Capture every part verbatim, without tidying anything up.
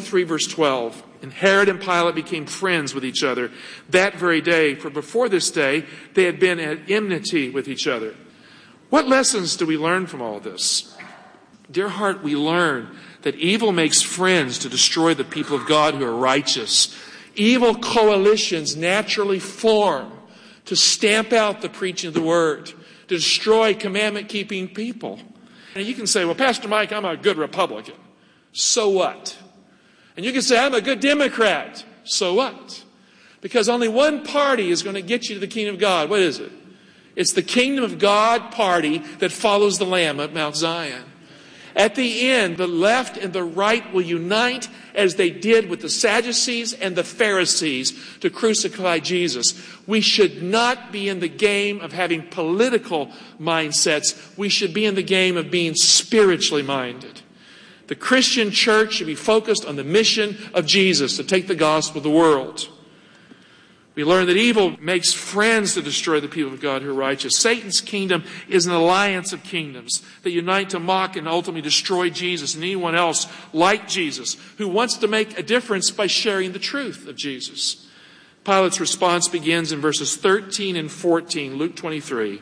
twenty-three, verse twelve. And Herod and Pilate became friends with each other that very day, for before this day they had been at enmity with each other. What lessons do we learn from all this? Dear heart, we learn that evil makes friends to destroy the people of God who are righteous. Evil coalitions naturally form to stamp out the preaching of the word, to destroy commandment-keeping people. And you can say, well, Pastor Mike, I'm a good Republican. So what? And you can say, I'm a good Democrat. So what? Because only one party is going to get you to the kingdom of God. What is it? It's the kingdom of God party that follows the Lamb at Mount Zion. At the end, the left and the right will unite as they did with the Sadducees and the Pharisees to crucify Jesus. We should not be in the game of having political mindsets. We should be in the game of being spiritually minded. The Christian church should be focused on the mission of Jesus to take the gospel to the world. We learn that evil makes friends to destroy the people of God who are righteous. Satan's kingdom is an alliance of kingdoms that unite to mock and ultimately destroy Jesus and anyone else like Jesus who wants to make a difference by sharing the truth of Jesus. Pilate's response begins in verses thirteen and fourteen, Luke twenty-three.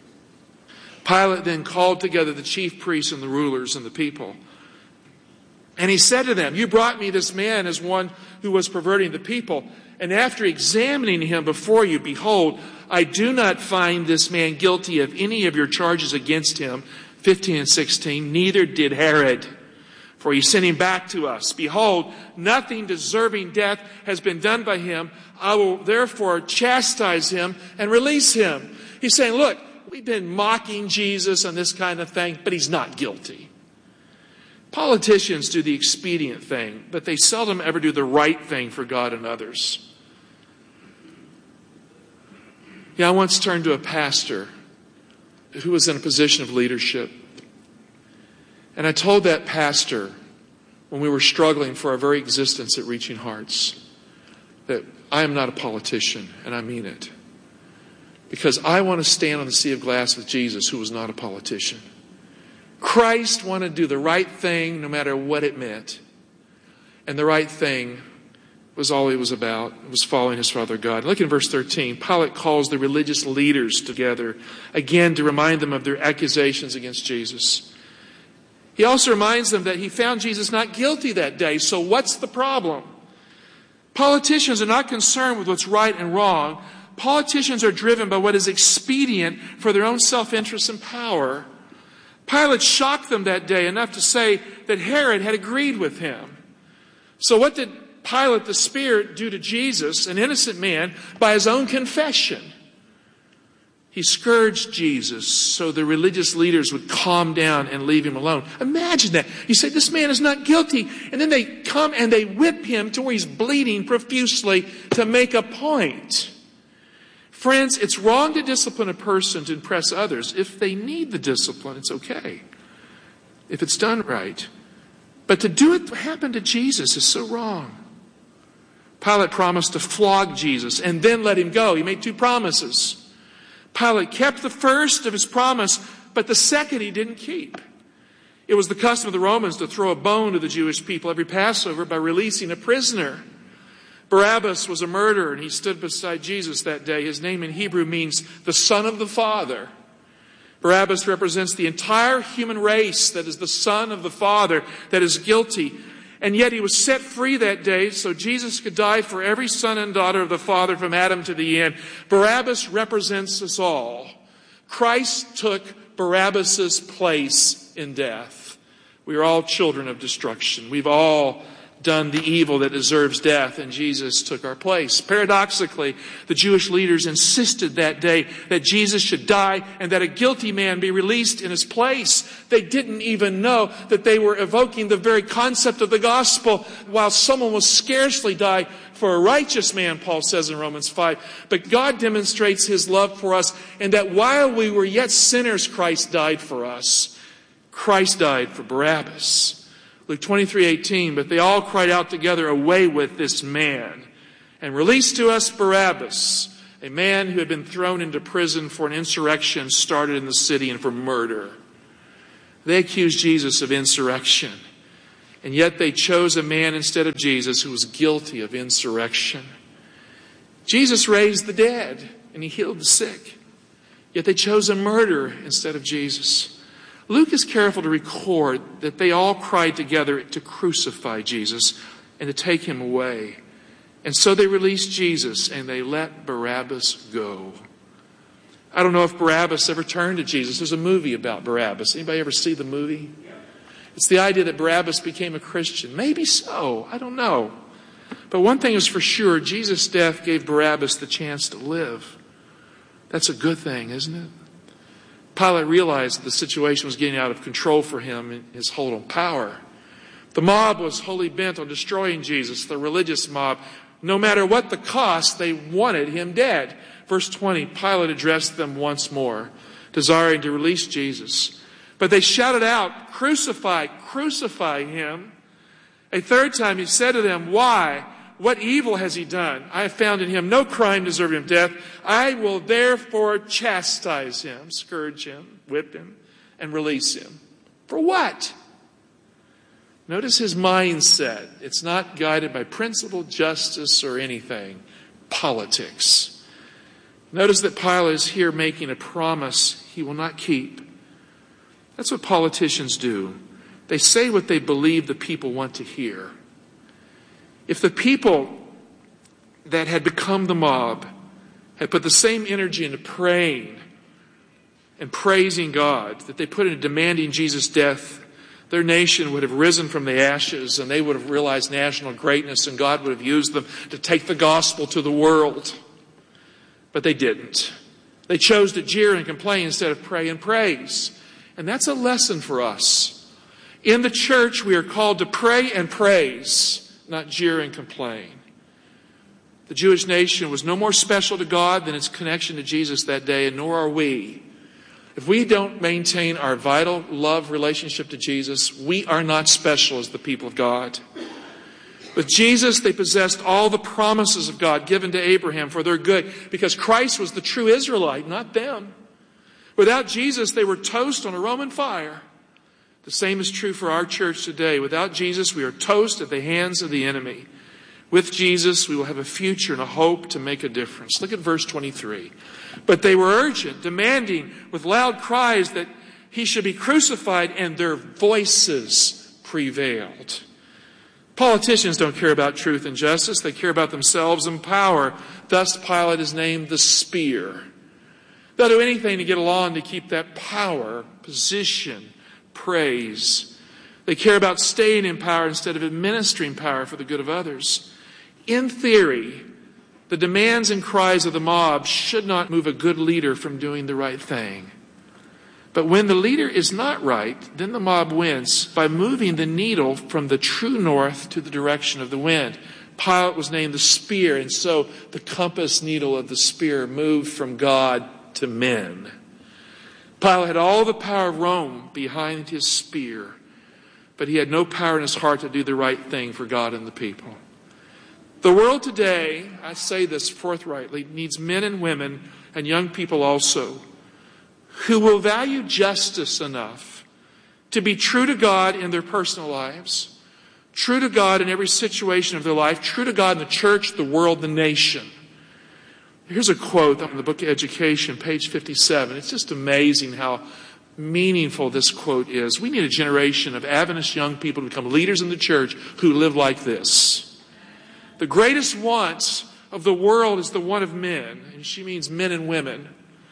Pilate then called together the chief priests and the rulers and the people. And he said to them, you brought me this man as one who was perverting the people. And after examining him before you, behold, I do not find this man guilty of any of your charges against him. fifteen and sixteen, neither did Herod, for he sent him back to us. Behold, nothing deserving death has been done by him. I will therefore chastise him and release him. He's saying, look, we've been mocking Jesus and this kind of thing, but he's not guilty. Politicians do the expedient thing, but they seldom ever do the right thing for God and others. Yeah, I once turned to a pastor who was in a position of leadership. And I told that pastor, when we were struggling for our very existence at Reaching Hearts, that I am not a politician, and I mean it. Because I want to stand on the sea of glass with Jesus, who was not a politician. Christ wanted to do the right thing no matter what it meant. And the right thing was all he was about. It was following his Father God. Look in verse thirteen. Pilate calls the religious leaders together again to remind them of their accusations against Jesus. He also reminds them that he found Jesus not guilty that day. So what's the problem? Politicians are not concerned with what's right and wrong. Politicians are driven by what is expedient for their own self-interest and power. Pilate shocked them that day enough to say that Herod had agreed with him. So what did Pilate the Spirit do to Jesus, an innocent man, by his own confession? He scourged Jesus so the religious leaders would calm down and leave him alone. Imagine that. You say, this man is not guilty. And then they come and they whip him to where he's bleeding profusely to make a point. Friends, it's wrong to discipline a person to impress others. If they need the discipline, it's okay, if it's done right. But to do it, what happened to Jesus, is so wrong. Pilate promised to flog Jesus and then let him go. He made two promises. Pilate kept the first of his promise, but the second he didn't keep. It was the custom of the Romans to throw a bone to the Jewish people every Passover by releasing a prisoner. Barabbas was a murderer, and he stood beside Jesus that day. His name in Hebrew means the Son of the Father. Barabbas represents the entire human race that is the Son of the Father that is guilty. And yet he was set free that day so Jesus could die for every son and daughter of the Father from Adam to the end. Barabbas represents us all. Christ took Barabbas' place in death. We are all children of destruction. We've all done the evil that deserves death, and Jesus took our place. Paradoxically, the Jewish leaders insisted that day that Jesus should die and that a guilty man be released in his place. They didn't even know that they were evoking the very concept of the gospel, while someone will scarcely die for a righteous man, Paul says in Romans five. But God demonstrates his love for us, and that while we were yet sinners, Christ died for us. Christ died for Barabbas. Luke twenty-three eighteen, but they all cried out together, away with this man, and release to us Barabbas, a man who had been thrown into prison for an insurrection started in the city and for murder. They accused Jesus of insurrection. And yet they chose a man instead of Jesus who was guilty of insurrection. Jesus raised the dead and he healed the sick. Yet they chose a murderer instead of Jesus. Luke is careful to record that they all cried together to crucify Jesus and to take him away. And so they released Jesus and they let Barabbas go. I don't know if Barabbas ever turned to Jesus. There's a movie about Barabbas. Anybody ever see the movie? It's the idea that Barabbas became a Christian. Maybe so. I don't know. But one thing is for sure, Jesus' death gave Barabbas the chance to live. That's a good thing, isn't it? Pilate realized that the situation was getting out of control for him and his hold on power. The mob was wholly bent on destroying Jesus, the religious mob. No matter what the cost, they wanted him dead. Verse twenty, Pilate addressed them once more, desiring to release Jesus. But they shouted out, "Crucify, crucify him." A third time he said to them, "Why? What evil has he done? I have found in him no crime deserving of death. I will therefore chastise him," scourge him, whip him, and release him. For what? Notice his mindset. It's not guided by principle, justice, or anything. Politics. Notice that Pilate is here making a promise he will not keep. That's what politicians do. They say what they believe the people want to hear. If the people that had become the mob had put the same energy into praying and praising God that they put into demanding Jesus' death, their nation would have risen from the ashes and they would have realized national greatness and God would have used them to take the gospel to the world. But they didn't. They chose to jeer and complain instead of pray and praise. And that's a lesson for us. In the church, we are called to pray and praise, not jeer and complain. The Jewish nation was no more special to God than its connection to Jesus that day, and nor are we. If we don't maintain our vital love relationship to Jesus, we are not special as the people of God. With Jesus, they possessed all the promises of God given to Abraham for their good, because Christ was the true Israelite, not them. Without Jesus, they were toast on a Roman fire. The same is true for our church today. Without Jesus, we are toast at the hands of the enemy. With Jesus, we will have a future and a hope to make a difference. Look at verse twenty-three. But they were urgent, demanding with loud cries that he should be crucified, and their voices prevailed. Politicians don't care about truth and justice. They care about themselves and power. Thus, Pilate is named the spear. They'll do anything to get along to keep that power, position, praise. They care about staying in power instead of administering power for the good of others. In theory, the demands and cries of the mob should not move a good leader from doing the right thing. But when the leader is not right, then the mob wins by moving the needle from the true north to the direction of the wind. Pilate was named the spear, and so the compass needle of the spear moved from God to men. Pilate had all the power of Rome behind his spear, but he had no power in his heart to do the right thing for God and the people. The world today, I say this forthrightly, needs men and women and young people also who will value justice enough to be true to God in their personal lives, true to God in every situation of their life, true to God in the church, the world, the nation. Here's a quote on the book of Education, page fifty-seven. It's just amazing how meaningful this quote is. We need a generation of Adventist young people to become leaders in the church who live like this. The greatest want of the world is the want of men, and she means men and women.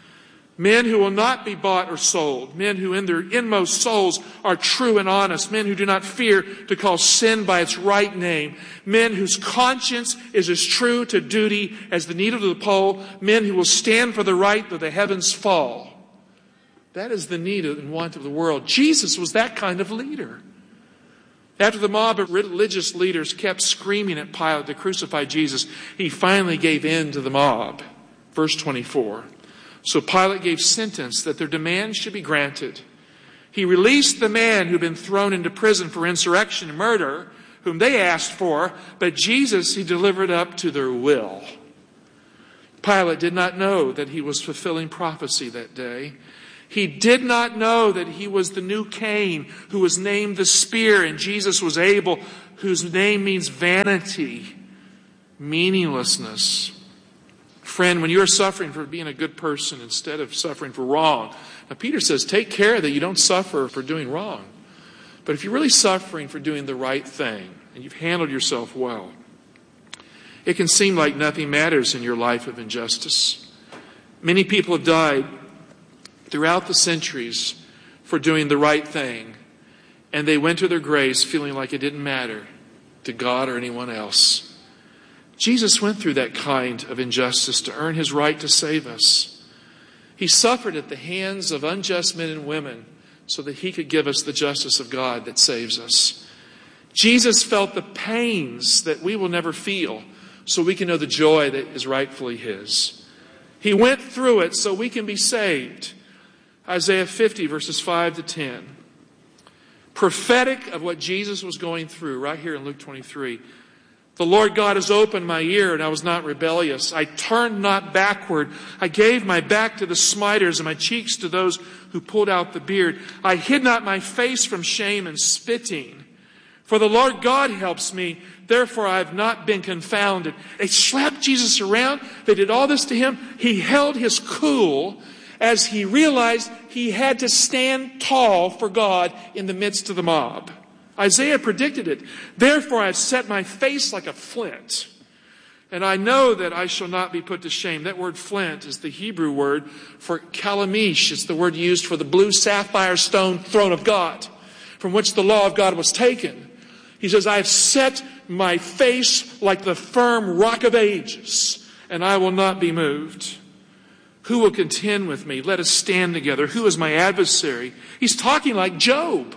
Men who will not be bought or sold. Men who in their inmost souls are true and honest. Men who do not fear to call sin by its right name. Men whose conscience is as true to duty as the needle to the pole. Men who will stand for the right though the heavens fall. That is the need and want of the world. Jesus was that kind of leader. After the mob of religious leaders kept screaming at Pilate to crucify Jesus, he finally gave in to the mob. Verse twenty-four. So Pilate gave sentence that their demands should be granted. He released the man who had been thrown into prison for insurrection and murder, whom they asked for, but Jesus he delivered up to their will. Pilate did not know that he was fulfilling prophecy that day. He did not know that he was the new Cain who was named the spear, and Jesus was Abel, whose name means vanity, meaninglessness. Friend, when you're suffering for being a good person instead of suffering for wrong, now Peter says, take care that you don't suffer for doing wrong. But if you're really suffering for doing the right thing, and you've handled yourself well, it can seem like nothing matters in your life of injustice. Many people have died throughout the centuries for doing the right thing, and they went to their graves feeling like it didn't matter to God or anyone else. Jesus went through that kind of injustice to earn his right to save us. He suffered at the hands of unjust men and women so that he could give us the justice of God that saves us. Jesus felt the pains that we will never feel so we can know the joy that is rightfully his. He went through it so we can be saved. Isaiah fifty, verses five to ten. Prophetic of what Jesus was going through, right here in Luke twenty-three. The Lord God has opened my ear, and I was not rebellious. I turned not backward. I gave my back to the smiters and my cheeks to those who pulled out the beard. I hid not my face from shame and spitting. For the Lord God helps me, therefore I have not been confounded. They slapped Jesus around. They did all this to him. He held his cool as he realized he had to stand tall for God in the midst of the mob. Isaiah predicted it. Therefore I have set my face like a flint, and I know that I shall not be put to shame. That word flint is the Hebrew word for kalamish. It's the word used for the blue sapphire stone throne of God, from which the law of God was taken. He says, I have set my face like the firm rock of ages, and I will not be moved. Who will contend with me? Let us stand together. Who is my adversary? He's talking like Job.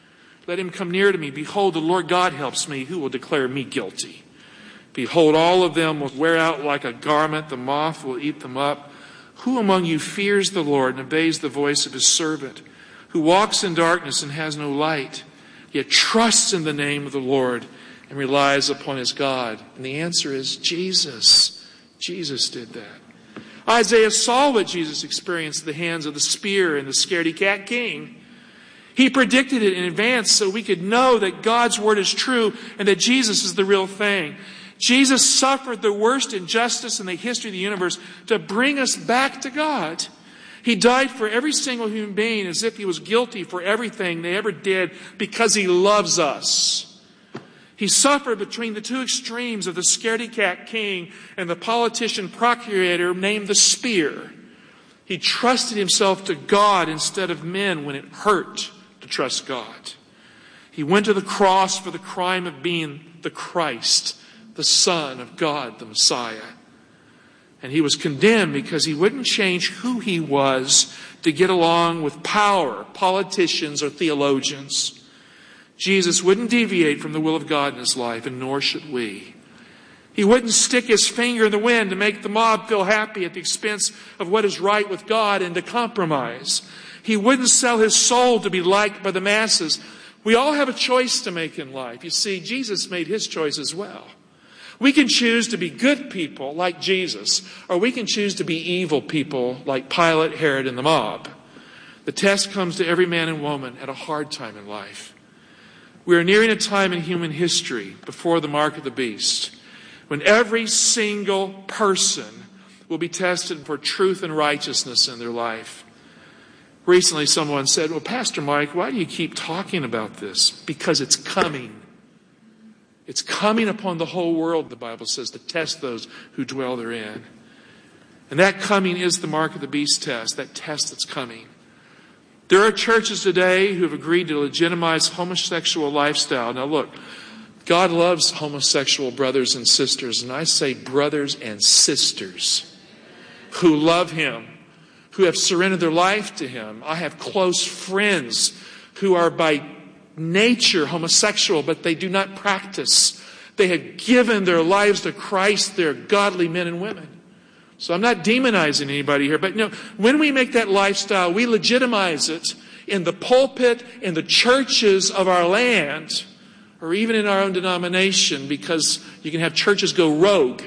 Let him come near to me. Behold, the Lord God helps me. Who will declare me guilty? Behold, all of them will wear out like a garment. The moth will eat them up. Who among you fears the Lord and obeys the voice of his servant? Who walks in darkness and has no light, yet trusts in the name of the Lord and relies upon his God? And the answer is Jesus. Jesus did that. Isaiah saw what Jesus experienced at the hands of the spear and the scaredy-cat king. He predicted it in advance so we could know that God's word is true and that Jesus is the real thing. Jesus suffered the worst injustice in the history of the universe to bring us back to God. He died for every single human being as if he was guilty for everything they ever did because he loves us. He suffered between the two extremes of the scaredy-cat king and the politician procurator named the spear. He trusted himself to God instead of men when it hurt to trust God. He went to the cross for the crime of being the Christ, the Son of God, the Messiah. And he was condemned because he wouldn't change who he was to get along with power, politicians, or theologians. Jesus wouldn't deviate from the will of God in his life, and nor should we. He wouldn't stick his finger in the wind to make the mob feel happy at the expense of what is right with God and to compromise. He wouldn't sell his soul to be liked by the masses. We all have a choice to make in life. You see, Jesus made his choice as well. We can choose to be good people like Jesus, or we can choose to be evil people like Pilate, Herod, and the mob. The test comes to every man and woman at a hard time in life. We are nearing a time in human history before the mark of the beast when every single person will be tested for truth and righteousness in their life. Recently someone said, well, Pastor Mike, why do you keep talking about this? Because it's coming. It's coming upon the whole world, the Bible says, to test those who dwell therein. And that coming is the mark of the beast test, that test that's coming. There are churches today who have agreed to legitimize homosexual lifestyle. Now look, God loves homosexual brothers and sisters, and I say brothers and sisters who love him, who have surrendered their life to him. I have close friends who are by nature homosexual, but they do not practice. They have given their lives to Christ. They're godly men and women. So I'm not demonizing anybody here, but you know, when we make that lifestyle, we legitimize it in the pulpit, in the churches of our land, or even in our own denomination, because you can have churches go rogue.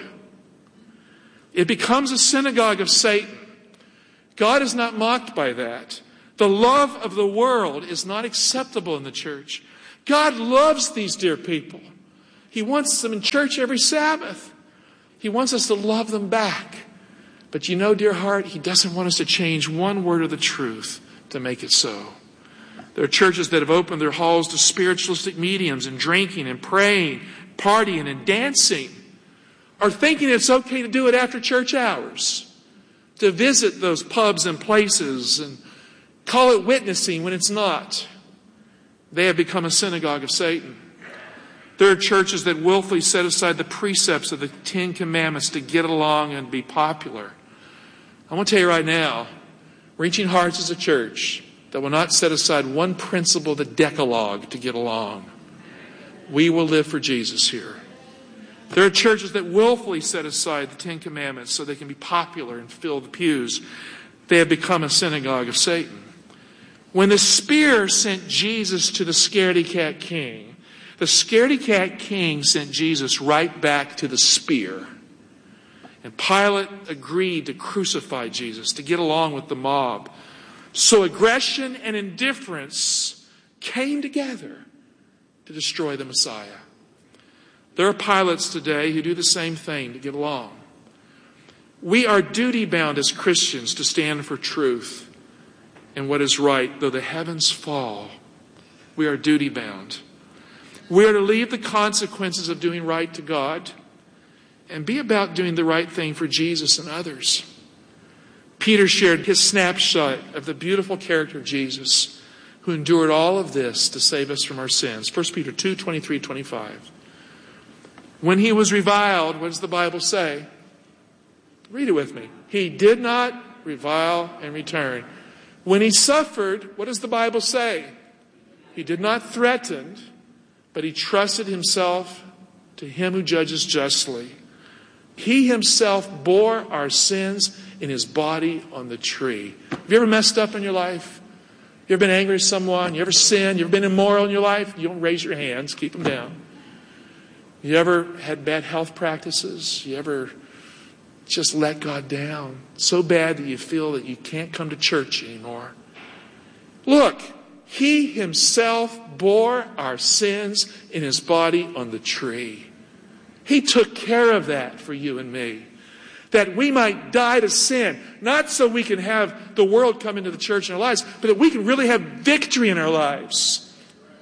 It becomes a synagogue of Satan. God is not mocked by that. The love of the world is not acceptable in the church. God loves these dear people. He wants them in church every Sabbath. He wants us to love them back. But you know, dear heart, He doesn't want us to change one word of the truth to make it so. There are churches that have opened their halls to spiritualistic mediums and drinking and praying, partying and dancing, or thinking it's okay to do it after church hours, to visit those pubs and places and call it witnessing when it's not. They have become a synagogue of Satan. There are churches that willfully set aside the precepts of the Ten Commandments to get along and be popular. I want to tell you right now, Reaching Hearts is a church that will not set aside one principle, the Decalogue, to get along. We will live for Jesus here. There are churches that willfully set aside the Ten Commandments so they can be popular and fill the pews. They have become a synagogue of Satan. When the spear sent Jesus to the scaredy cat king, the scaredy cat king sent Jesus right back to the spear. And Pilate agreed to crucify Jesus, to get along with the mob. So aggression and indifference came together to destroy the Messiah. There are Pilates today who do the same thing to get along. We are duty-bound as Christians to stand for truth and what is right. Though the heavens fall, we are duty-bound. We are to leave the consequences of doing right to God and be about doing the right thing for Jesus and others. Peter shared his snapshot of the beautiful character of Jesus, who endured all of this to save us from our sins. First Peter two, twenty-three, twenty-five. When He was reviled, what does the Bible say? Read it with me. He did not revile and return. When He suffered, what does the Bible say? He did not threaten, but He trusted Himself to Him who judges justly. He Himself bore our sins in His body on the tree. Have you ever messed up in your life? You ever been angry with someone? You ever sinned? You ever been immoral in your life? You don't raise your hands. Keep them down. You ever had bad health practices? You ever just let God down so bad that you feel that you can't come to church anymore? Look, He Himself bore our sins in His body on the tree. He took care of that for you and me, that we might die to sin, not so we can have the world come into the church in our lives, but that we can really have victory in our lives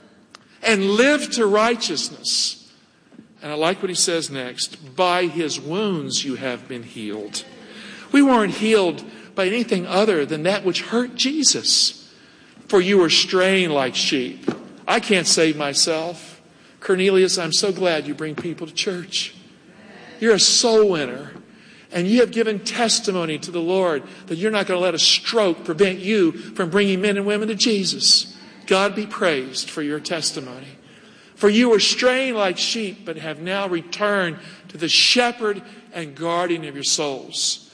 and live to righteousness. And I like what He says next. By His wounds you have been healed. We weren't healed by anything other than that which hurt Jesus. For you were straying like sheep. I can't save myself. Cornelius, I'm so glad you bring people to church. You're a soul winner. And you have given testimony to the Lord that you're not going to let a stroke prevent you from bringing men and women to Jesus. God be praised for your testimony. For you were straying like sheep, but have now returned to the shepherd and guardian of your souls.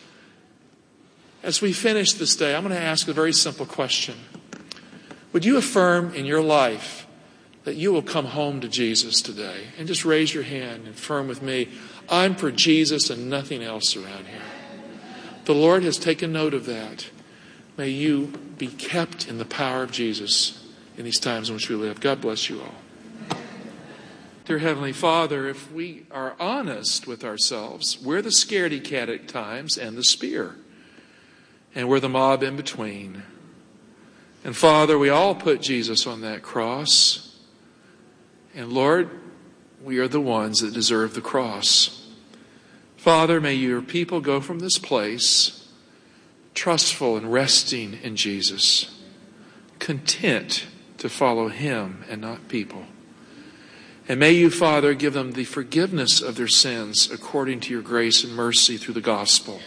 As we finish this day, I'm going to ask a very simple question. Would you affirm in your life that you will come home to Jesus today? And just raise your hand and affirm with me, I'm for Jesus and nothing else around here. The Lord has taken note of that. May you be kept in the power of Jesus in these times in which we live. God bless you all. Dear Heavenly Father, if we are honest with ourselves, we're the scaredy cat at times and the spear. And we're the mob in between. And Father, we all put Jesus on that cross. And Lord, we are the ones that deserve the cross. Father, may your people go from this place trustful and resting in Jesus, content to follow Him and not people. And may you, Father, give them the forgiveness of their sins according to your grace and mercy through the gospel.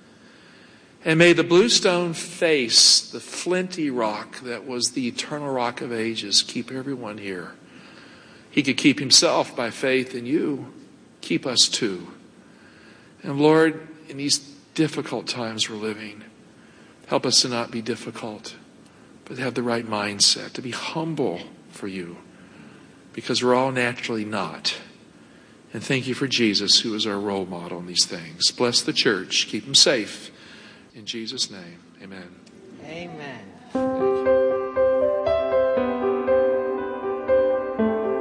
And may the bluestone face, the flinty rock that was the eternal rock of ages, keep everyone here. He could keep Himself by faith in you. Keep us too. And Lord, in these difficult times we're living, help us to not be difficult, but to have the right mindset, to be humble for you, because we're all naturally not. And thank you for Jesus, who is our role model in these things. Bless the church. Keep them safe. In Jesus' name, amen. Amen.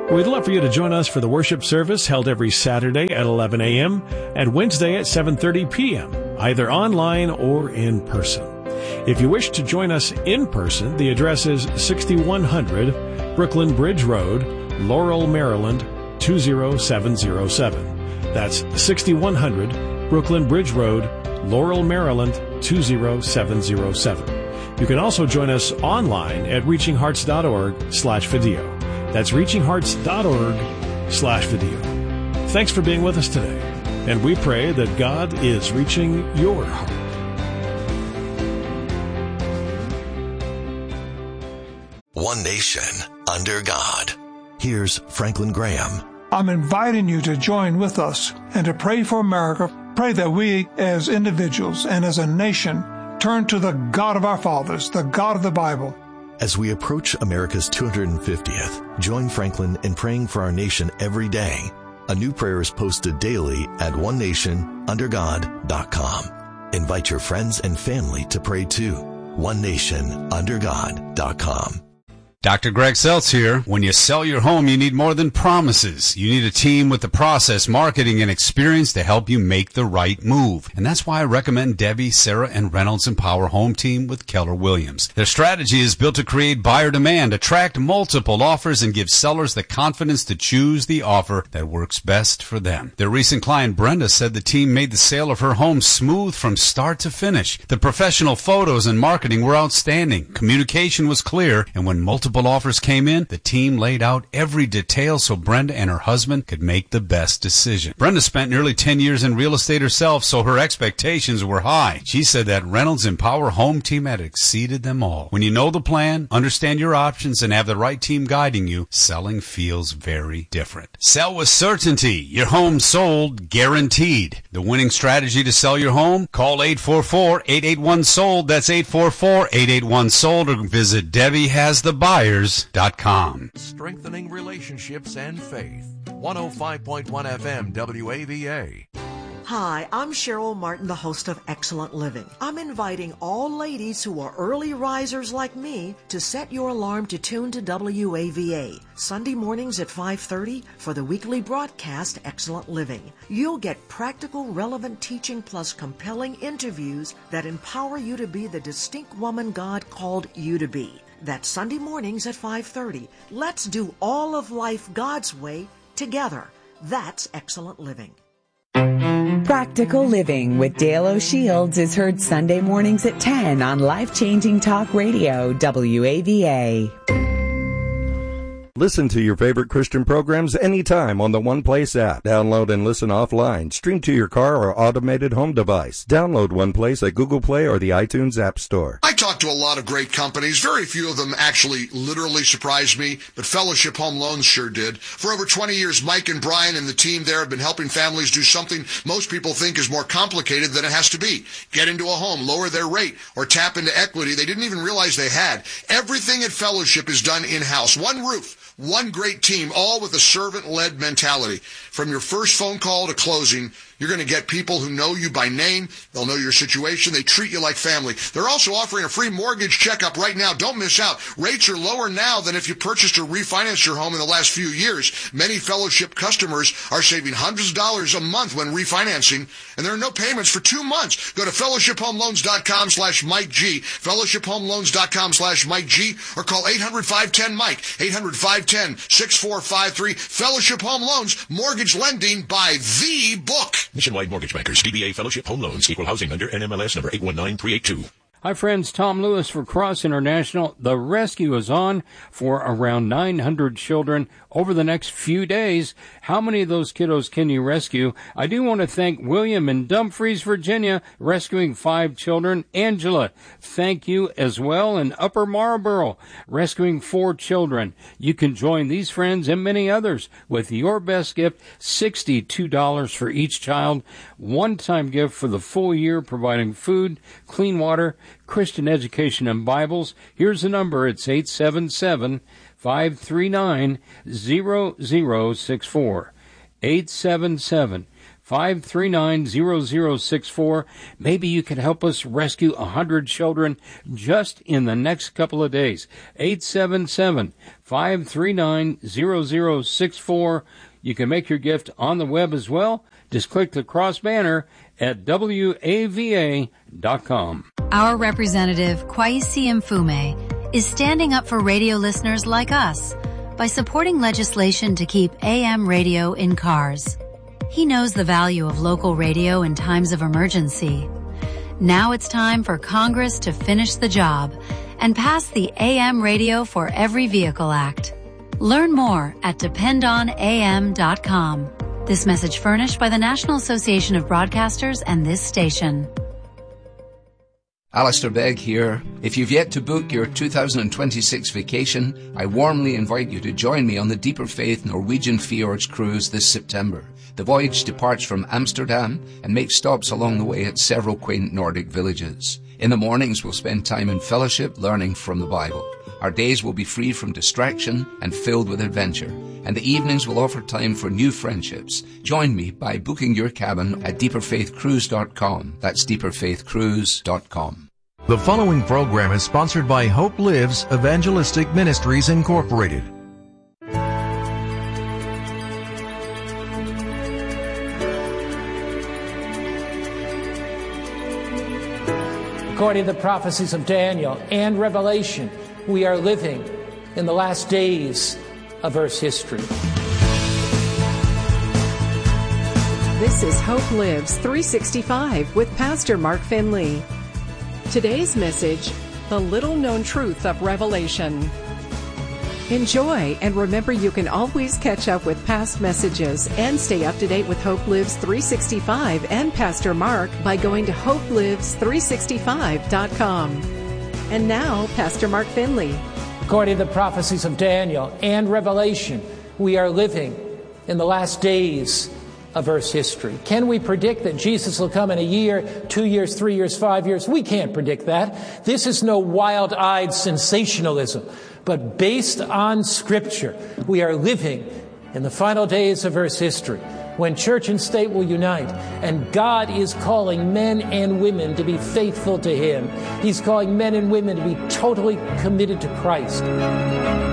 We'd love for you to join us for the worship service held every Saturday at eleven a.m. and Wednesday at seven thirty p.m., either online or in person. If you wish to join us in person, the address is sixty-one hundred Brooklyn Bridge Road, Laurel, Maryland, two zero seven zero seven. That's sixty-one hundred Brooklyn Bridge Road, Laurel, Maryland, two zero seven zero seven. You can also join us online at reaching hearts dot org slash video. That's reaching hearts dot org slash video. Thanks for being with us today, and we pray that God is reaching your heart. One nation under God. Here's Franklin Graham. I'm inviting you to join with us and to pray for America. Pray that we as individuals and as a nation turn to the God of our fathers, the God of the Bible. As we approach America's two hundred fiftieth, join Franklin in praying for our nation every day. A new prayer is posted daily at one nation under god dot com. Invite your friends and family to pray too. one nation under god dot com. Doctor Greg Seltz here. When you sell your home, you need more than promises. You need a team with the process, marketing, and experience to help you make the right move. And that's why I recommend Debbie, Sarah, and Reynolds Empower Home Team with Keller Williams. Their strategy is built to create buyer demand, attract multiple offers, and give sellers the confidence to choose the offer that works best for them. Their recent client, Brenda, said the team made the sale of her home smooth from start to finish. The professional photos and marketing were outstanding. Communication was clear, and when multiple offers came in, the team laid out every detail so Brenda and her husband could make the best decision. Brenda spent nearly ten years in real estate herself, so her expectations were high. She said that Reynolds Empower Home Team had exceeded them all. When you know the plan, understand your options, and have the right team guiding you, selling feels very different. Sell with certainty. Your home sold guaranteed. The winning strategy to sell your home? Call eight four four, eight eight one, sold. That's eight four four, eight eight one, sold, or visit Debbie Has The Buyers dot com. Strengthening relationships and faith. one oh five point one F M W A V A. Hi, I'm Cheryl Martin, the host of Excellent Living. I'm inviting all ladies who are early risers like me to set your alarm to tune to W A V A Sunday mornings at five thirty for the weekly broadcast Excellent Living. You'll get practical, relevant teaching plus compelling interviews that empower you to be the distinct woman God called you to be. That's Sunday mornings at five thirty. Let's do all of life God's way together. That's Excellent Living. Practical Living with Dale O'Shields is heard Sunday mornings at ten on Life Changing Talk Radio, W A V A. Listen to your favorite Christian programs anytime on the One Place app. Download and listen offline. Stream to your car or automated home device. Download One Place at Google Play or the iTunes App Store. I talked to a lot of great companies. Very few of them actually literally surprised me, but Fellowship Home Loans sure did. For over twenty years, Mike and Brian and the team there have been helping families do something most people think is more complicated than it has to be. Get into a home, lower their rate, or tap into equity they didn't even realize they had. Everything at Fellowship is done in-house. One roof. One great team, all with a servant-led mentality. From your first phone call to closing, you're going to get people who know you by name. They'll know your situation. They treat you like family. They're also offering a free mortgage checkup right now. Don't miss out. Rates are lower now than if you purchased or refinanced your home in the last few years. Many Fellowship customers are saving hundreds of dollars a month when refinancing, and there are no payments for two months. Go to fellowship home loans dot com slash Mike G, fellowship home loans dot com slash Mike G, or call eight hundred, five one zero, Mike, eight hundred, five one zero, six four five three. Fellowship Home Loans, mortgage lending by the book. Nationwide Mortgage Bankers, D B A Fellowship Home Loans, Equal Housing Lender, N M L S number eight one nine three eight two. Hi friends, Tom Lewis for Cross International. The rescue is on for around nine hundred children over the next few days. How many of those kiddos can you rescue? I do want to thank William in Dumfries, Virginia, rescuing five children. Angela, thank you as well. In Upper Marlboro, rescuing four children. You can join these friends and many others with your best gift, sixty-two dollars for each child. One-time gift for the full year, providing food, clean water, Christian education, and Bibles. Here's the number. It's eight seven seven, five three nine, zero zero six four. eight seven seven, five three nine, zero zero six four. Maybe you can help us rescue one hundred children just in the next couple of days. eight seven seven, five three nine, zero zero six four. You can make your gift on the web as well. Just click the cross banner at W A V A dot com. Our representative, Kwesi Mfume, is standing up for radio listeners like us by supporting legislation to keep A M radio in cars. He knows the value of local radio in times of emergency. Now it's time for Congress to finish the job and pass the A M Radio for Every Vehicle Act. Learn more at depend on A M dot com. This message furnished by the National Association of Broadcasters and this station. Alistair Begg here. If you've yet to book your two thousand twenty-six vacation, I warmly invite you to join me on the Deeper Faith Norwegian Fjords cruise this September. The voyage departs from Amsterdam and makes stops along the way at several quaint Nordic villages. In the mornings, we'll spend time in fellowship learning from the Bible. Our days will be free from distraction and filled with adventure. And the evenings will offer time for new friendships. Join me by booking your cabin at deeper faith cruise dot com. That's deeper faith cruise dot com. The following program is sponsored by Hope Lives Evangelistic Ministries, Incorporated. According to the prophecies of Daniel and Revelation, we are living in the last days of Earth's history. This is Hope Lives three sixty-five with Pastor Mark Finley. Today's message, the little-known truth of Revelation. Enjoy, and remember you can always catch up with past messages and stay up to date with Hope Lives three sixty-five and Pastor Mark by going to hope lives three sixty-five dot com. And now, Pastor Mark Finley. According to the prophecies of Daniel and Revelation, we are living in the last days of Earth's history. Can we predict that Jesus will come in a year, two years, three years, five years? We can't predict that. This is no wild-eyed sensationalism, but based on Scripture, we are living in the final days of Earth's history, when church and state will unite, and God is calling men and women to be faithful to Him. He's calling men and women to be totally committed to Christ.